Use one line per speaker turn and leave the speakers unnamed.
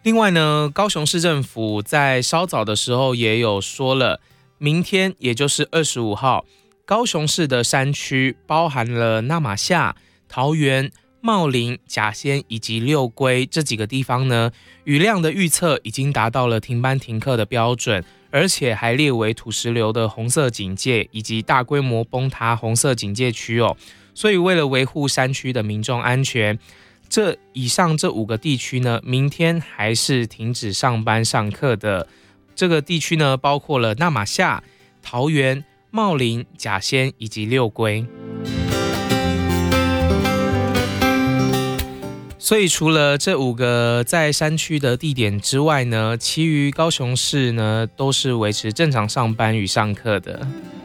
另外呢，高雄市政府在稍早的时候也有说了，明天也就是25号，高雄市的山区包含了那玛夏、桃园、茂林、甲仙以及六龟这几个地方呢，雨量的预测已经达到了停班停课的标准，而且还列为土石流的红色警戒以及大规模崩塌红色警戒区哦。所以为了维护山区的民众安全，以上这5个地区呢，明天还是停止上班上课的。这个地区呢，包括了那玛夏、桃园、茂林、甲仙以及六龟。所以除了这5个在山区的地点之外呢，其余高雄市呢都是维持正常上班与上课的。